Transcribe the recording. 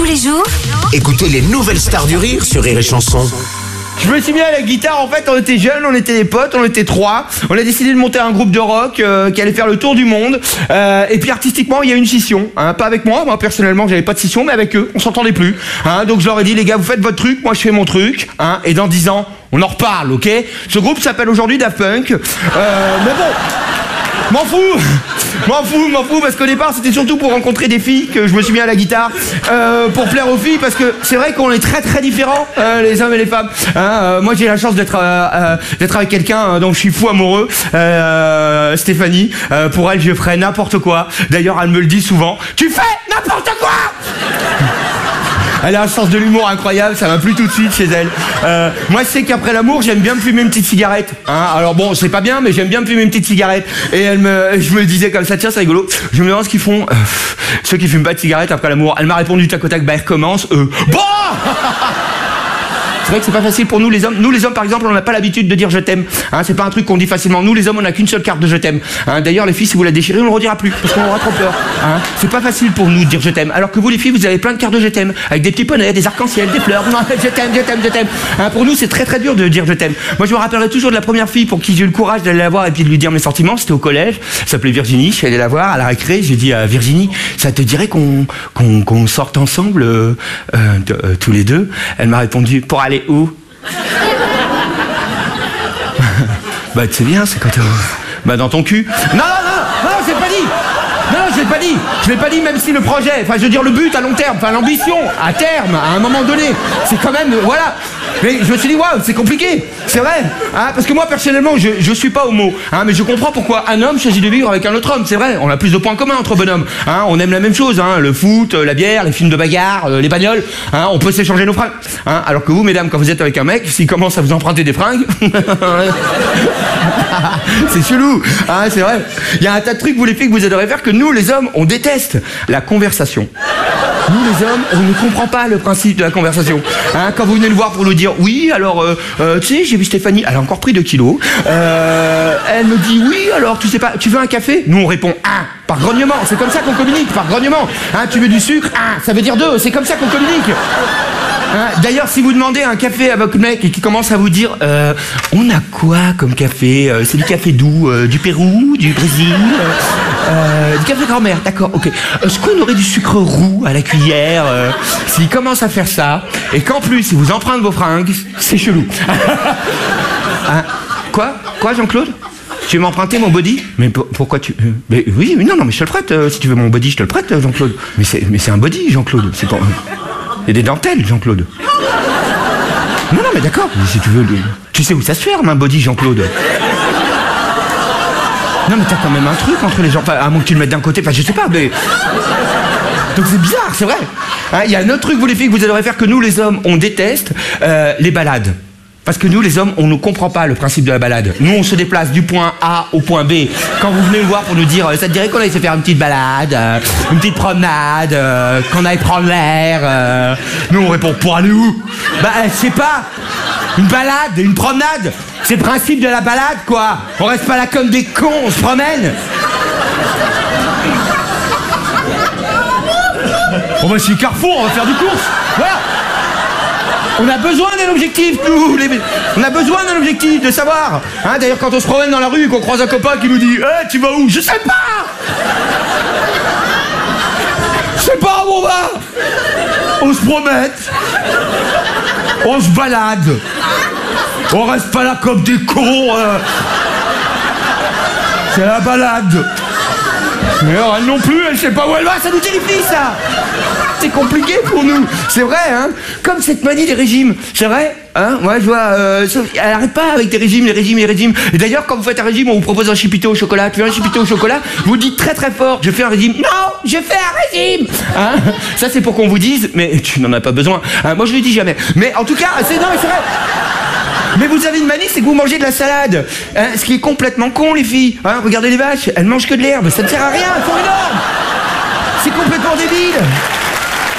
les jours, Écoutez les nouvelles stars du rire sur Rire et Chanson. Je me suis mis à la guitare, en fait, on était jeunes, on était des potes, on était 3. On a décidé de monter un groupe de rock qui allait faire le tour du monde. Et puis artistiquement, il y a une scission. Hein, pas avec moi personnellement, j'avais pas de scission, mais avec eux, on s'entendait plus. Hein, donc je leur ai dit, les gars, vous faites votre truc, moi je fais mon truc. Hein, et dans 10 ans, on en reparle, ok? Ce groupe s'appelle aujourd'hui Daft Punk. Mais bon... M'en fous, parce qu'au départ c'était surtout pour rencontrer des filles que je me suis mis à la guitare, pour plaire aux filles, parce que c'est vrai qu'on est très très différents, les hommes et les femmes. Hein, moi j'ai la chance d'être avec quelqu'un dont je suis fou amoureux, Stéphanie. Pour elle je ferais n'importe quoi. D'ailleurs elle me le dit souvent. Tu fais n'importe quoi. Elle a un sens de l'humour incroyable, ça m'a plu tout de suite chez elle. Moi, je sais qu'après l'amour, j'aime bien me fumer une petite cigarette. Hein, alors bon, c'est pas bien, mais j'aime bien me fumer une petite cigarette. Et je me disais comme ça, tiens, c'est rigolo. Je me demande ce qu'ils font, ceux qui fument pas de cigarette après l'amour. Elle m'a répondu tac au tac, bah, elle recommence. Bon. C'est vrai que c'est pas facile pour nous les hommes. Nous les hommes par exemple on n'a pas l'habitude de dire je t'aime. Hein, c'est pas un truc qu'on dit facilement. Nous les hommes on n'a qu'une seule carte de je t'aime. Hein, d'ailleurs les filles si vous la déchirez on le redira plus parce qu'on aura trop peur. Hein, c'est pas facile pour nous de dire je t'aime. Alors que vous les filles vous avez plein de cartes de je t'aime avec des petits poneys, des arcs-en-ciel, des fleurs. Non, je t'aime. Hein, pour nous c'est très très dur de dire je t'aime. Moi je me rappellerai toujours de la première fille pour qui j'ai eu le courage d'aller la voir et puis de lui dire mes sentiments. C'était au collège. Elle s'appelait Virginie. Je suis allé la voir à la récré. J'ai dit à Virginie ça te dirait qu'on sorte ensemble tous les deux. Elle m'a répondu pour aller où? Bah tu sais bien, c'est quand bah dans ton cul. Non, je l'ai pas dit. Non, je l'ai pas dit même si le projet, enfin je veux dire le but à long terme, enfin l'ambition à terme, à un moment donné, c'est quand même, voilà. Mais je me suis dit, waouh, c'est compliqué, c'est vrai, hein, parce que moi personnellement, je suis pas homo, hein, mais je comprends pourquoi un homme choisit de vivre avec un autre homme, c'est vrai, on a plus de points communs entre bonhommes, hein, on aime la même chose, hein, le foot, la bière, les films de bagarre, les bagnoles, hein, on peut s'échanger nos fringues, hein, alors que vous, mesdames, quand vous êtes avec un mec, s'il commence à vous emprunter des fringues, c'est chelou, hein, c'est vrai, il y a un tas de trucs, vous les filles, que vous adorez faire, que nous, les hommes, on déteste la conversation. Nous les hommes, on ne comprend pas le principe de la conversation. Hein, quand vous venez nous voir pour nous dire oui, alors tu sais, j'ai vu Stéphanie, elle a encore pris 2 kilos. Elle me dit oui, alors tu sais pas, tu veux un café? Nous on répond 1 par grognement. C'est comme ça qu'on communique, par grognement. Hein, tu veux du sucre? 1, ça veut dire 2. C'est comme ça qu'on communique. Hein, d'ailleurs, si vous demandez un café à votre mec et qu'il commence à vous dire on a quoi comme café? C'est du café doux, du Pérou, du Brésil, du café grand-mère, d'accord, ok. Est-ce qu'on aurait du sucre roux à la cuillère? S'il commence à faire ça, et qu'en plus il vous emprunte vos fringues, c'est chelou. Hein, quoi Jean-Claude? Tu veux m'emprunter mon body? Mais pourquoi tu... mais oui, mais non, mais je te le prête. Si tu veux mon body, je te le prête, Jean-Claude. Mais c'est un body, Jean-Claude. C'est pas... Il y a des dentelles, Jean-Claude. Non, mais d'accord. Mais si tu veux... Tu sais où ça se ferme, un body, Jean-Claude? Non, mais t'as quand même un truc entre les gens. Enfin, à moins que tu le mettes d'un côté. Enfin, je sais pas, mais... Donc c'est bizarre, c'est vrai. Hein, il y a un autre truc, vous les filles, que vous adorez faire que nous, les hommes, on déteste. Les balades. Parce que nous, les hommes, on ne comprend pas le principe de la balade. Nous, on se déplace du point A au point B. Quand vous venez nous voir pour nous dire, ça te dirait qu'on aille se faire une petite balade, une petite promenade, qu'on aille prendre l'air. Nous, on répond, pour aller où? Bah, je sais pas. Une balade, une promenade. C'est le principe de la balade, quoi. On reste pas là comme des cons, on se promène. On va chez Carrefour, on va faire du course. Voilà. On a besoin d'un objectif, nous. On a besoin d'un objectif, de savoir. Hein, d'ailleurs, quand on se promène dans la rue et qu'on croise un copain qui nous dit hey, tu vas où? Je sais pas. Je sais pas où on va. On se promène. On se balade. On reste pas là comme des cons. C'est la balade. Mais alors, elle non plus, elle sait pas où elle va, ça nous terrifie, ça. C'est compliqué pour nous, c'est vrai, hein. Comme cette manie des régimes, c'est vrai, hein. Moi, je vois, elle arrête pas avec les régimes. Et d'ailleurs, quand vous faites un régime, on vous propose un chipito au chocolat. Tu veux un chipito au chocolat? Vous dites très très fort, je fais un régime. Non, je fais un régime. Hein, ça, c'est pour qu'on vous dise, mais tu n'en as pas besoin. Hein, moi, je le dis jamais. Mais en tout cas, non, mais c'est vrai. Mais vous avez une manie, c'est que vous mangez de la salade. Hein, ce qui est complètement con, les filles. Hein, regardez les vaches, elles mangent que de l'herbe. Ça ne sert à rien, elles sont énormes. C'est complètement débile.